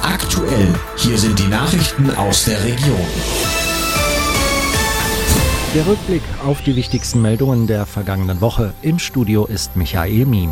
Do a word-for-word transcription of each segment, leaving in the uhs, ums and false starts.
Aktuell, hier sind die Nachrichten aus der Region. Der Rückblick auf die wichtigsten Meldungen der vergangenen Woche. Im Studio ist Michael Miem.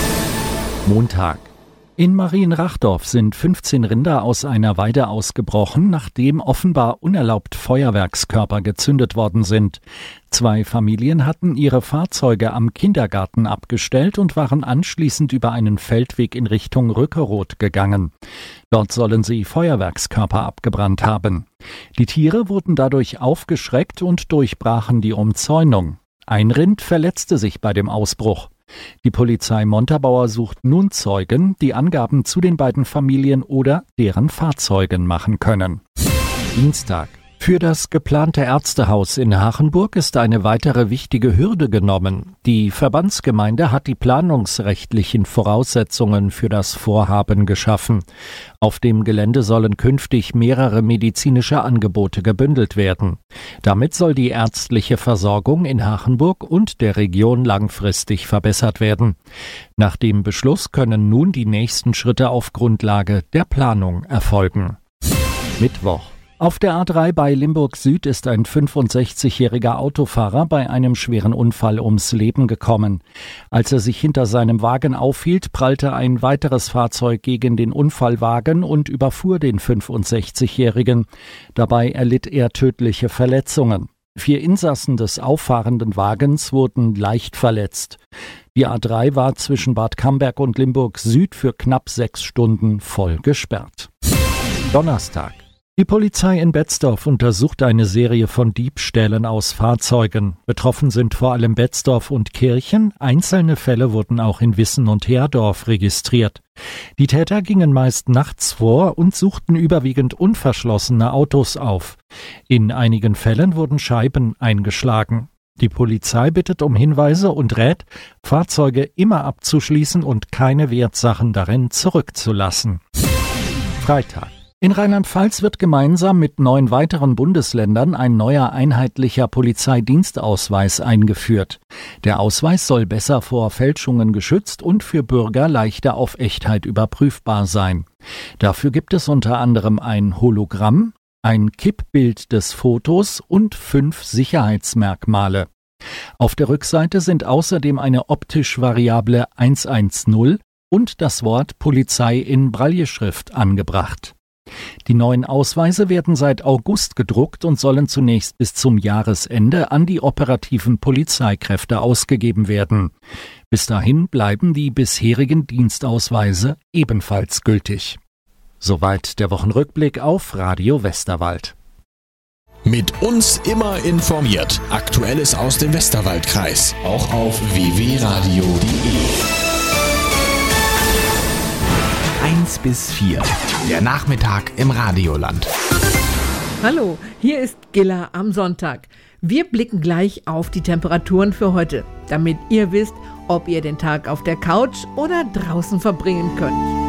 Montag. In Marienrachdorf sind fünfzehn Rinder aus einer Weide ausgebrochen, nachdem offenbar unerlaubt Feuerwerkskörper gezündet worden sind. Zwei Familien hatten ihre Fahrzeuge am Kindergarten abgestellt und waren anschließend über einen Feldweg in Richtung Rückeroth gegangen. Dort sollen sie Feuerwerkskörper abgebrannt haben. Die Tiere wurden dadurch aufgeschreckt und durchbrachen die Umzäunung. Ein Rind verletzte sich bei dem Ausbruch. Die Polizei Montabaur sucht nun Zeugen, die Angaben zu den beiden Familien oder deren Fahrzeugen machen können. Dienstag. Für das geplante Ärztehaus in Hachenburg ist eine weitere wichtige Hürde genommen. Die Verbandsgemeinde hat die planungsrechtlichen Voraussetzungen für das Vorhaben geschaffen. Auf dem Gelände sollen künftig mehrere medizinische Angebote gebündelt werden. Damit soll die ärztliche Versorgung in Hachenburg und der Region langfristig verbessert werden. Nach dem Beschluss können nun die nächsten Schritte auf Grundlage der Planung erfolgen. Mittwoch. Auf der A drei bei Limburg Süd ist ein fünfundsechzigjähriger Autofahrer bei einem schweren Unfall ums Leben gekommen. Als er sich hinter seinem Wagen aufhielt, prallte ein weiteres Fahrzeug gegen den Unfallwagen und überfuhr den fünfundsechzigjährigen. Dabei erlitt er tödliche Verletzungen. Vier Insassen des auffahrenden Wagens wurden leicht verletzt. Die A drei war zwischen Bad Camberg und Limburg Süd für knapp sechs Stunden voll gesperrt. Donnerstag. Die Polizei in Betzdorf untersucht eine Serie von Diebstählen aus Fahrzeugen. Betroffen sind vor allem Betzdorf und Kirchen. Einzelne Fälle wurden auch in Wissen und Herdorf registriert. Die Täter gingen meist nachts vor und suchten überwiegend unverschlossene Autos auf. In einigen Fällen wurden Scheiben eingeschlagen. Die Polizei bittet um Hinweise und rät, Fahrzeuge immer abzuschließen und keine Wertsachen darin zurückzulassen. Freitag. In Rheinland-Pfalz wird gemeinsam mit neun weiteren Bundesländern ein neuer einheitlicher Polizeidienstausweis eingeführt. Der Ausweis soll besser vor Fälschungen geschützt und für Bürger leichter auf Echtheit überprüfbar sein. Dafür gibt es unter anderem ein Hologramm, ein Kippbild des Fotos und fünf Sicherheitsmerkmale. Auf der Rückseite sind außerdem eine optisch variable hundertzehn und das Wort Polizei in Brailleschrift angebracht. Die neuen Ausweise werden seit August gedruckt und sollen zunächst bis zum Jahresende an die operativen Polizeikräfte ausgegeben werden. Bis dahin bleiben die bisherigen Dienstausweise ebenfalls gültig. Soweit der Wochenrückblick auf Radio Westerwald. Mit uns immer informiert. Aktuelles aus dem Westerwaldkreis. Auch auf w w radio punkt de. eins bis vier. Der Nachmittag im Radioland. Hallo, hier ist Gilla am Sonntag. Wir blicken gleich auf die Temperaturen für heute, damit ihr wisst, ob ihr den Tag auf der Couch oder draußen verbringen könnt.